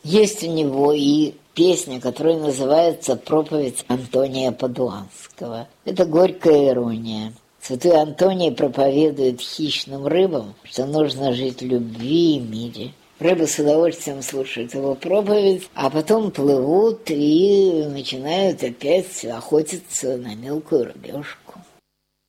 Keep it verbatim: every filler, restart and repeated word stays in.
Есть у него и песня, которая называется «Проповедь Антония Падуанского». Это горькая ирония. Святой Антоний проповедует хищным рыбам, что нужно жить в любви и мире. Рыбы с удовольствием слушают его проповедь, а потом плывут и начинают опять охотиться на мелкую рыбешку.